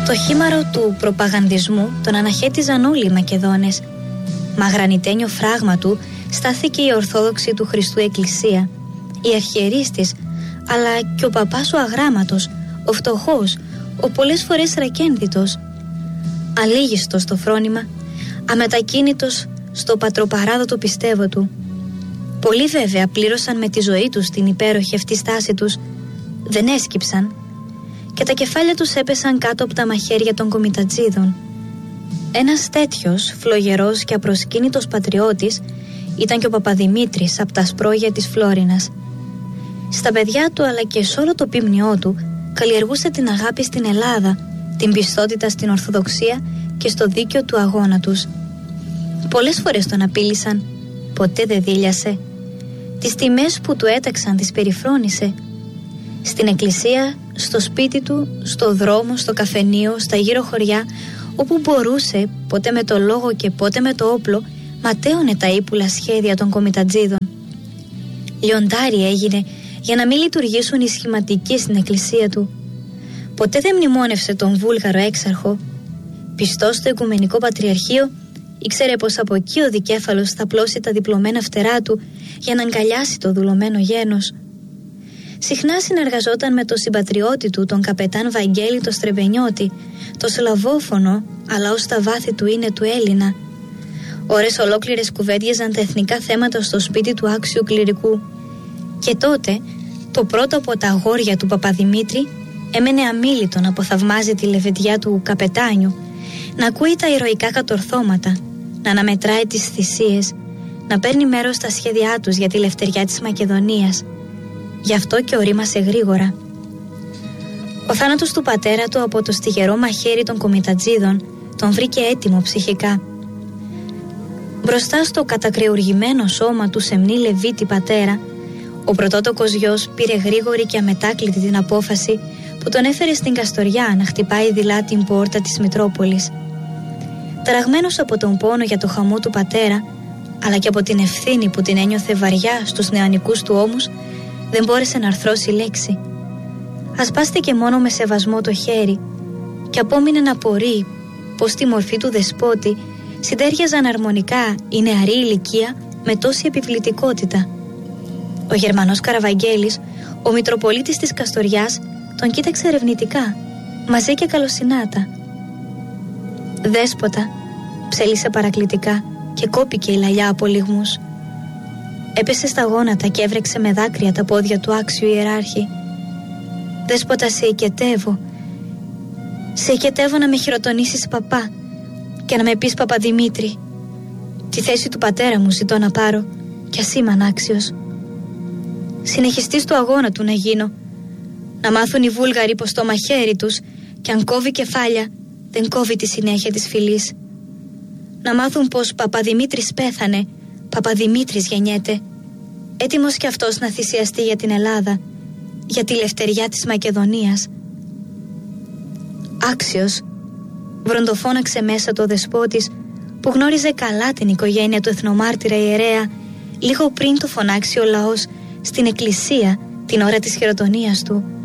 Το χήμαρο του προπαγανδισμού τον αναχέτιζαν όλοι οι Μακεδόνες. Μα γρανιτένιο φράγμα του στάθηκε η Ορθόδοξη του Χριστού Εκκλησία, η αρχιερείς της, αλλά και ο παπάς ο αγράμματος, ο φτωχός, ο πολλές φορές ρακένδυτος, αλήγιστος στο φρόνημα, αμετακίνητος στο πατροπαράδοτο πιστεύω του. Πολλοί βέβαια πλήρωσαν με τη ζωή τους την υπέροχη αυτή στάση τους, δεν έσκυψαν και τα κεφάλια τους έπεσαν κάτω από τα μαχαίρια των κομιτατζίδων. Ένας τέτοιος φλογερός και απροσκύνητος πατριώτης ήταν και ο Παπαδημήτρης από τα σπρόγια της Φλόρινας. Στα παιδιά του αλλά και σε όλο το πίμνιό του καλλιεργούσε την αγάπη στην Ελλάδα, την πιστότητα στην Ορθοδοξία και στο δίκαιο του αγώνα τους. Πολλές φορές τον απείλησαν, ποτέ δεν δίλιασε. Τις τιμές που του έταξαν τις περιφρόνησε. Στην εκκλησία, στο σπίτι του, στο δρόμο, στο καφενείο, στα γύρω χωριά, όπου μπορούσε, πότε με το λόγο και πότε με το όπλο, ματέωνε τα ύπουλα σχέδια των κομιτατζίδων. Λιοντάρι έγινε για να μην λειτουργήσουν οι σχηματικοί στην εκκλησία του. Ποτέ δεν μνημόνευσε τον Βούλγαρο έξαρχο. Πιστός στο Οικουμενικό Πατριαρχείο, ήξερε πως από εκεί ο δικέφαλος θα πλώσει τα διπλωμένα φτερά του για να αγκαλιάσει το δουλωμένο γένος. Συχνά συνεργαζόταν με τον συμπατριώτη του, τον καπετάν Βαγγέλη το Στρεβενιώτη, το σλαβόφωνο, αλλά ως τα βάθη του είναι του Έλληνα. Ώρες ολόκληρες κουβέντιαζαν τα εθνικά θέματα στο σπίτι του άξιου κληρικού. Και τότε, το πρώτο από τα αγόρια του Παπαδημήτρη έμενε αμίλητο να αποθαυμάζει τη λεβεντιά του καπετάνιου, να ακούει τα ηρωικά κατορθώματα, να αναμετράει τις θυσίες, να παίρνει μέρος στα σχέδιά τους για τη λευτεριά της Μακεδονίας. Γι' αυτό και ορίμασε γρήγορα. Ο θάνατος του πατέρα του από το στιγερό μαχαίρι των κομιτατζίδων τον βρήκε έτοιμο ψυχικά. Μπροστά στο κατακρεουργημένο σώμα του σεμνή Λεβίτη πατέρα, ο πρωτότοκος γιος πήρε γρήγορη και αμετάκλητη την απόφαση που τον έφερε στην Καστοριά να χτυπάει δειλά την πόρτα της Μητρόπολης. Ταραγμένος από τον πόνο για το χαμό του πατέρα, αλλά και από την ευθύνη που την ένιωθε βαριά στους νεανικούς του ώμους, δεν μπόρεσε να αρθρώσει λέξη. Ασπάστηκε μόνο με σεβασμό το χέρι και απόμεινε να απορεί πως στη μορφή του δεσπότη συντέριαζαν αρμονικά η νεαρή ηλικία με τόση επιβλητικότητα. Ο Γερμανός Καραβαγγέλης, ο Μητροπολίτης της Καστοριάς, τον κοίταξε ερευνητικά, μαζί και καλοσυνάτα. «Δέσποτα», ψέλισε παρακλητικά και κόπηκε η λαλιά από λυγμούς. Έπεσε στα γόνατα και έβρεξε με δάκρυα τα πόδια του άξιου ιεράρχη. «Δέσποτα, σε οικετεύω. Σε οικετεύω να με χειροτονήσεις παπά και να με πεις Παπαδημήτρη. Τη θέση του πατέρα μου ζητώ να πάρω κι ας είμαι ανάξιος. Συνεχιστής του αγώνα του να γίνω. Να μάθουν οι Βούλγαροι πως το μαχαίρι τους κι αν κόβει κεφάλια δεν κόβει τη συνέχεια της φυλής. Να μάθουν πως Παπαδημήτρης πέθανε, Παπαδημήτρης γεννιέται, έτοιμος κι αυτός να θυσιαστεί για την Ελλάδα, για τη λευτεριά της Μακεδονίας». «Άξιος», βροντοφώναξε μέσα το δεσπότης που γνώριζε καλά την οικογένεια του εθνομάρτυρα ιερέα, λίγο πριν το φωνάξει ο λαός στην εκκλησία την ώρα της χειροτονίας του.